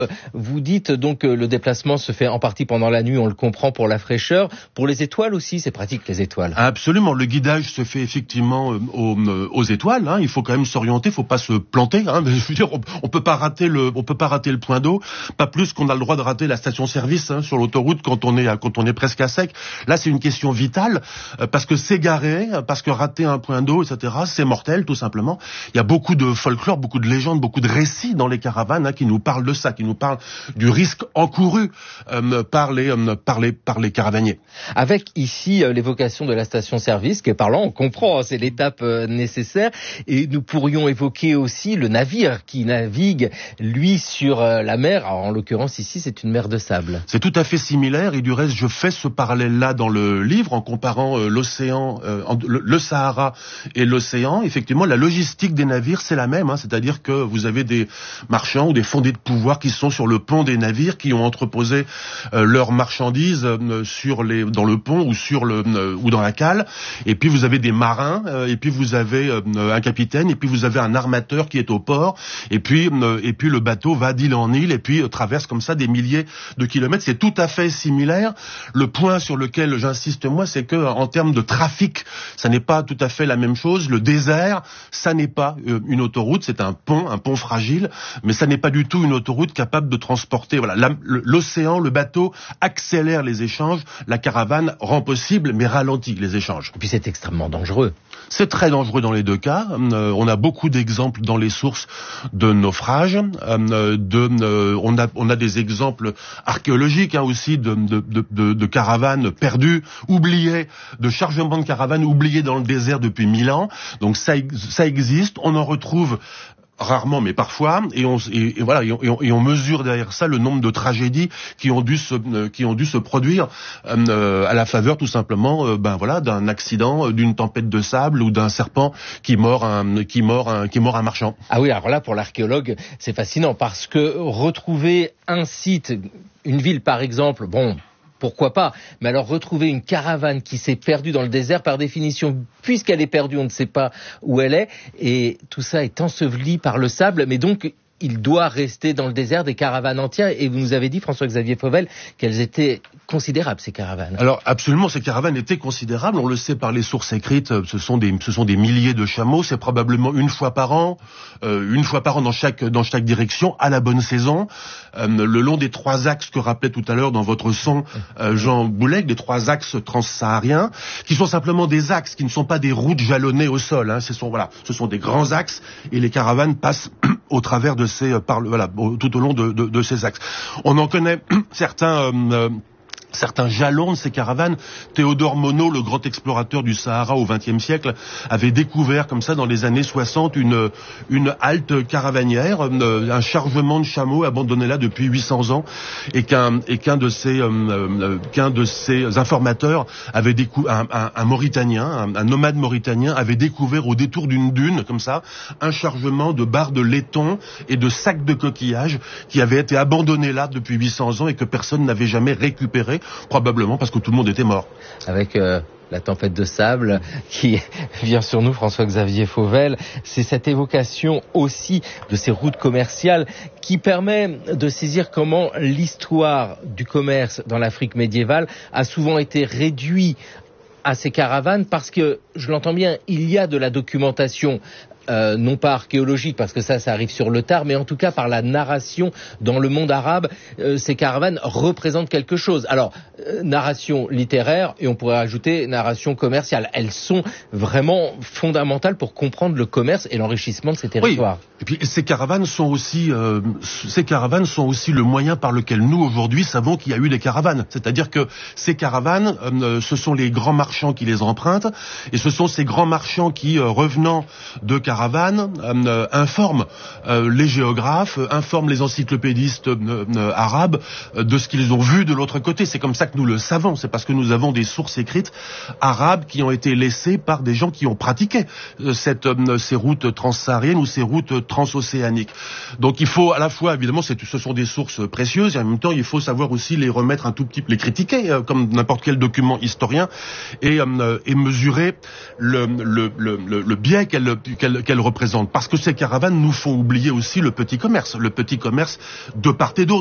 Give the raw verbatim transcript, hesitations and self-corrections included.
Vous dites donc que le déplacement se fait en partie pendant la nuit, on le comprend, pour la fraîcheur. Pour les étoiles aussi, c'est pratique les étoiles. Absolument, le guidage se fait effectivement aux, aux étoiles. Hein. Il faut quand même s'orienter, il faut pas se planter. Hein. Je veux dire, on, on peut pas rater le, on peut pas rater le point d'eau, pas plus qu'on a le droit de rater la station-service hein, sur l'autoroute quand on est à, quand on est presque à sec. Là, c'est une question vitale euh, parce que s'égarer, parce que rater un point d'eau, et cetera, c'est mortel tout simplement. Il y a beaucoup de folklore, beaucoup de légendes, beaucoup de récits dans les caravanes hein, qui nous parlent de ça, qui nous parle du risque encouru euh, par les euh, par les par les caravaniers. Avec ici euh, l'évocation de la station-service, qui est parlant, on comprend, hein, c'est l'étape euh, nécessaire. Et nous pourrions évoquer aussi le navire qui navigue, lui, sur euh, la mer. Alors, en l'occurrence, ici, c'est une mer de sable. C'est tout à fait similaire. Et du reste, je fais ce parallèle-là dans le livre en comparant euh, l'océan, euh, le, le Sahara et l'océan. Effectivement, la logistique des navires, c'est la même. Hein, c'est-à-dire que vous avez des marchands ou des fondés de pouvoir qui sont sur le pont des navires, qui ont entreposé euh, leurs marchandises euh, sur les, dans le pont ou sur le euh, ou dans la cale. Et puis vous avez des marins, euh, et puis vous avez euh, un capitaine, et puis vous avez un armateur qui est au port. Et puis euh, et puis le bateau va d'île en île et puis euh, traverse comme ça des milliers de kilomètres. C'est tout à fait similaire. Le point sur lequel j'insiste moi, c'est que en termes de trafic, ça n'est pas tout à fait la même chose. Le désert, ça n'est pas euh, une autoroute, c'est un pont, un pont fragile, mais ça n'est pas du tout une autoroute capable de transporter. Voilà, la, l'océan, le bateau accélère les échanges, la caravane rend possible mais ralentit les échanges. Et puis c'est extrêmement dangereux. C'est très dangereux dans les deux cas. Euh, on a beaucoup d'exemples dans les sources de naufrages. Euh, de, euh, on a on a des exemples archéologiques hein, aussi de, de, de, de, de caravanes perdues, oubliées, de chargements de caravanes oubliés dans le désert depuis mille ans. Donc ça ça existe. On en retrouve rarement, mais parfois, et on et, et voilà, et on, et on mesure derrière ça le nombre de tragédies qui ont dû se euh, qui ont dû se produire euh, à la faveur tout simplement, euh, ben voilà, d'un accident, euh, d'une tempête de sable ou d'un serpent qui mord un qui mord un qui mord un marchand. Ah oui, alors là pour l'archéologue, c'est fascinant parce que retrouver un site, une ville par exemple, bon. Pourquoi pas? Mais alors retrouver une caravane qui s'est perdue dans le désert, par définition, puisqu'elle est perdue, on ne sait pas où elle est, et tout ça est enseveli par le sable, mais donc il doit rester dans le désert des caravanes entières. Et vous nous avez dit, François-Xavier Fauvel, qu'elles étaient considérables, ces caravanes. Alors absolument, ces caravanes étaient considérables. On le sait par les sources écrites. Ce sont des, ce sont des milliers de chameaux. C'est probablement une fois par an, euh, une fois par an dans chaque, dans chaque direction, à la bonne saison. Euh, le long des trois axes que rappelait tout à l'heure dans votre son euh, Jean Boulec, des trois axes transsahariens, qui sont simplement des axes, qui ne sont pas des routes jalonnées au sol. Hein. Ce sont voilà, ce sont des grands axes, et les caravanes passent au travers de ces, par le, voilà, tout au long de, de, de ces axes. On en connaît certains. Euh, Certains jalons de ces caravanes. Théodore Monod, le grand explorateur du Sahara au vingtième siècle, avait découvert comme ça dans les années soixante une une halte caravanière, un chargement de chameaux abandonné là depuis huit cents ans, et qu'un et qu'un de ces euh, qu'un de ces informateurs avait découvert, un, un, un Mauritanien, un, un nomade mauritanien avait découvert au détour d'une dune comme ça un chargement de barres de laiton et de sacs de coquillages qui avait été abandonné là depuis huit cents ans et que personne n'avait jamais récupéré. Probablement parce que tout le monde était mort. Avec euh, la tempête de sable qui vient sur nous, François-Xavier Fauvel, c'est cette évocation aussi de ces routes commerciales qui permet de saisir comment l'histoire du commerce dans l'Afrique médiévale a souvent été réduite à ces caravanes, parce que, je l'entends bien, il y a de la documentation. Euh, non pas archéologique, parce que ça, ça arrive sur le tard, mais en tout cas par la narration dans le monde arabe, euh, ces caravanes représentent quelque chose. Alors, euh, narration littéraire, et on pourrait ajouter narration commerciale. Elles sont vraiment fondamentales pour comprendre le commerce et l'enrichissement de ces territoires. Oui. Et puis ces caravanes sont aussi, euh, ces caravanes sont aussi le moyen par lequel nous aujourd'hui savons qu'il y a eu des caravanes. C'est-à-dire que ces caravanes, euh, ce sont les grands marchands qui les empruntent, et ce sont ces grands marchands qui, euh, revenant de caravanes, euh, informent euh, les géographes, euh, informent les encyclopédistes euh, euh, arabes euh, de ce qu'ils ont vu de l'autre côté. C'est comme ça que nous le savons. C'est parce que nous avons des sources écrites arabes qui ont été laissées par des gens qui ont pratiqué euh, cette, euh, ces routes transsahariennes ou ces routes transocéaniques. Donc il faut à la fois, évidemment, c'est, ce sont des sources précieuses, et en même temps il faut savoir aussi les remettre un tout petit peu, les critiquer euh, comme n'importe quel document historien, et, euh, et mesurer le, le, le, le biais qu'elles, qu'elles, qu'elles qu'elles représentent. Parce que ces caravanes nous font oublier aussi le petit commerce, le petit commerce de part et d'autre.